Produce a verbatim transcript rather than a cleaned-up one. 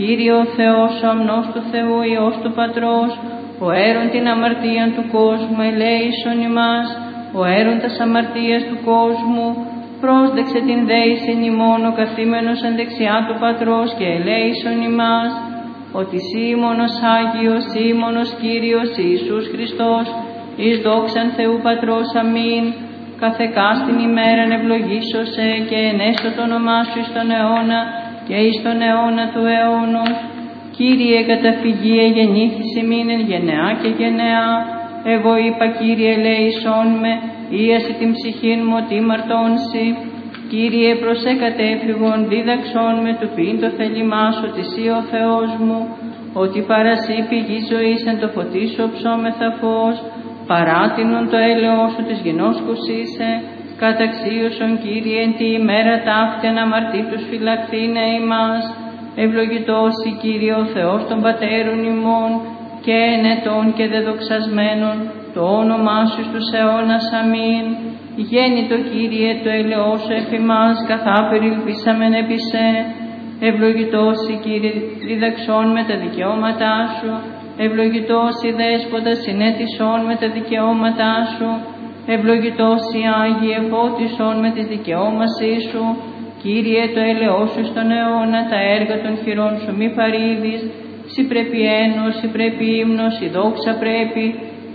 Κύριε ο Θεός, ο αμνός του Θεού, Υιός του Πατρός, ο έρων την αμαρτία του κόσμου, ελέησον ημάς, ο έρων τας αμαρτίας του κόσμου, πρόσδεξε την δέησιν ημών ο καθήμενος εν δεξιά του Πατρός και ελέησον ημάς, ότι σύ μόνος Άγιος, σύ μόνος Κύριος Ιησούς Χριστός, εις δόξαν Θεού Πατρός, αμήν, καθεκάς την ημέραν ευλογήσωσε και ενέστω το όνομά σου εις τον αιώνα και εις τον αιώνα του αιώνος. Κύριε, καταφυγίε γεννήθης ημίν εν γενεά και γενεά, εγώ είπα, Κύριε, ελέησόν με, ίαση την ψυχήν μου ότι μαρτώνσι. Κύριε, προσέ κατέφυγον, δίδαξόν με του πίν το θέλημά σου, ότι σύ ο Θεός μου, ότι παρασύ πηγή ζωής εν το φωτί σου ψώμεθα φως, παράτηνον το έλεος σου της γενόσκους είσαι, καταξίωσον, Κύριε, εν τη ημέρα ταύτη αναμαρτήτους φυλαχθήνε ημάς. Ευλογητός η Κύριε ο Θεός των πατέρων ημών και ενετών και δεδοξασμένων, το όνομά σου στους αιώνας, αμήν. Γέννητο Κύριε το έλεος σου εφ' ημάς, καθά περιλπίσαμεν επί σε. Ευλογητός η Κύριε διδαξών με τα δικαιώματά σου, ευλογητός η Δέσποτα συνέτησόν με τα δικαιώματά σου, ευλογητός η Άγιε φώτισόν με τις δικαιώμασή σου. Κύριε, το έλεος σου στον αιώνα, τα έργα των χειρών σου μη παρήδεις, σοι πρέπει ένος, σοι πρέπει ύμνος, η δόξα πρέπει,